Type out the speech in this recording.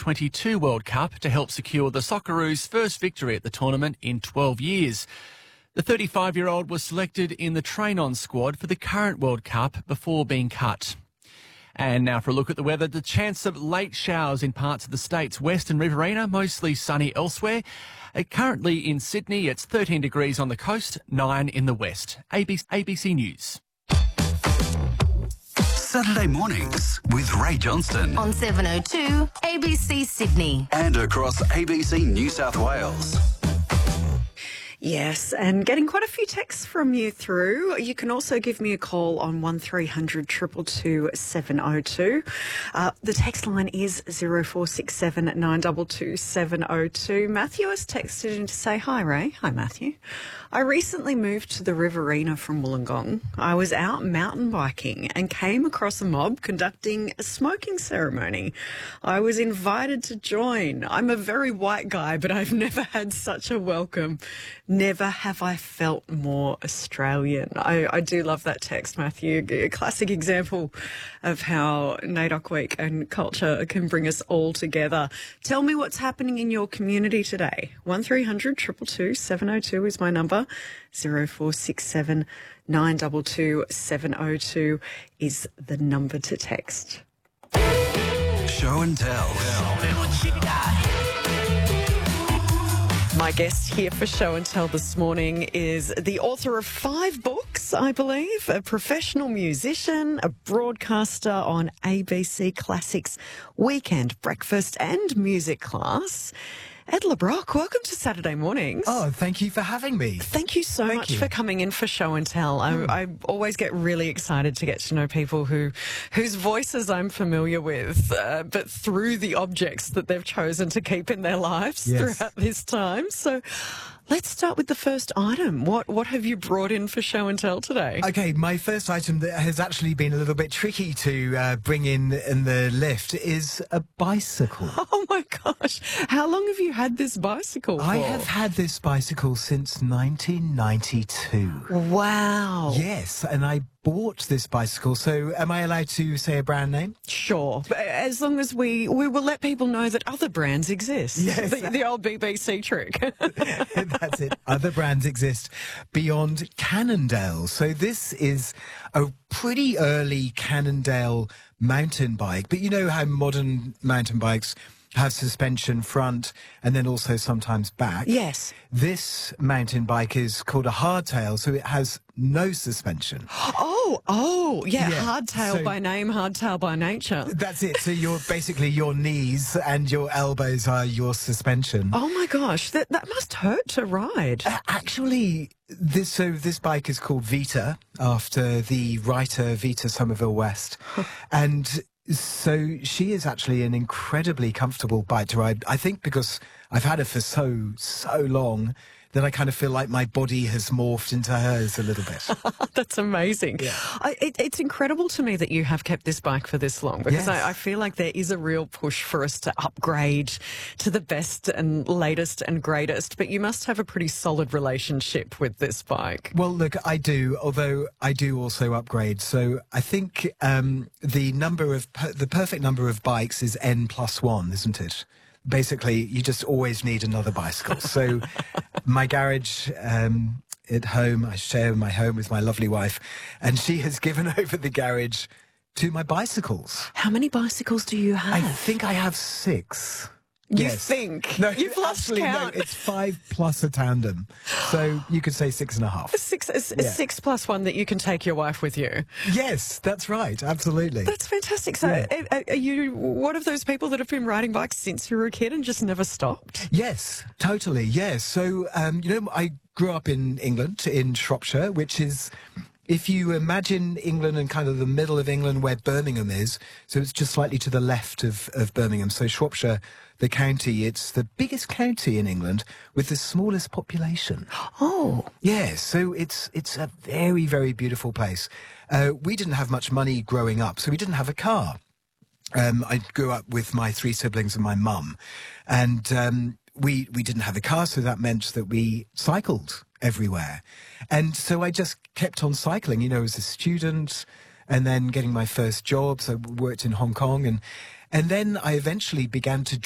2022 World Cup to help secure the Socceroos' first victory at the tournament in 12 years. The 35-year-old was selected in the train-on squad for the current World Cup before being cut. And now for a look at the weather. The chance of late showers in parts of the state's west and riverina, mostly sunny elsewhere. Currently in Sydney, it's 13 degrees on the coast, 9 in the west. ABC News. Saturday mornings with Ray Johnston. On 702 ABC Sydney. And across ABC New South Wales. Yes, and getting quite a few texts from you through. You can also give me a call on 1300 222 702. The text line is 0467 922 702. Matthew has texted in to say, "Hi Ray." Hi Matthew. "I recently moved to the Riverina from Wollongong. I was out mountain biking and came across a mob conducting a smoking ceremony. I was invited to join. I'm a very white guy, but I've never had such a welcome. Never have I felt more Australian." I do love that text, Matthew. A classic example of how NAIDOC Week and culture can bring us all together. Tell me what's happening in your community today. 1300 222 702 is my number. 0467 922 702 is the number to text. Show and tell. My guest here for Show and Tell this morning is the author of 5 books, I believe, a professional musician, a broadcaster on ABC Classics Weekend Breakfast and Music Class. Ed LeBrock, welcome to Saturday Mornings. Oh, thank you for having me. Thank you so much for coming in for Show and Tell. I always get really excited to get to know people whose voices I'm familiar with, but through the objects that they've chosen to keep in their lives throughout this time. So let's start with the first item. What have you brought in for Show and Tell today? Okay, my first item that has actually been a little bit tricky to bring in the lift is a bicycle. Oh my gosh. How long have you had this bicycle for? I have had this bicycle since 1992. Wow. Yes, and I bought this bicycle. So am I allowed to say a brand name? Sure. But as long as we will let people know that other brands exist. Yes. The old BBC trick. That's it. Other brands exist beyond Cannondale. So this is a pretty early Cannondale mountain bike. But you know how modern mountain bikes have suspension front and then also sometimes back. Yes. This mountain bike is called a hardtail, so it has no suspension. Yeah. Yeah, Hardtail so- by name, hardtail by nature. That's it. So you're basically your knees and your elbows are your suspension. Oh my gosh, that must hurt to ride. Actually, this bike is called Vita after the writer Vita Somerville West, and so she is actually an incredibly comfortable bike to ride. I think because I've had her for so long that I kind of feel like my body has morphed into hers a little bit. That's amazing. Yeah. It's incredible to me that you have kept this bike for this long, because Yes. I feel like there is a real push for us to upgrade to the best and latest and greatest, but you must have a pretty solid relationship with this bike. Well, look, I do, although I do also upgrade. So I think the perfect number of bikes is N+1, isn't it? Basically, you just always need another bicycle. So my garage at home, I share my home with my lovely wife, and she has given over the garage to my bicycles. How many bicycles do you have? I think I have 6. You Yes. think? No, You've lost actually, count. no, it's 5 plus a tandem. So you could say 6.5. A 6+1 that you can take your wife with you. Yes, that's right. Absolutely. That's fantastic. So are you one of those people that have been riding bikes since you were a kid and just never stopped? Yes, totally. Yes. So, I grew up in England, in Shropshire, which is, if you imagine England and kind of the middle of England where Birmingham is, so it's just slightly to the left of Birmingham. So Shropshire, the county, it's the biggest county in England with the smallest population. Oh. Yes, so it's a very, very beautiful place. We didn't have much money growing up, so we didn't have a car. I grew up with my 3 siblings and my mum, and we didn't have a car, so that meant that we cycled everywhere. And so I just kept on cycling, as a student, and then getting my first job. So I worked in Hong Kong, and then I eventually began to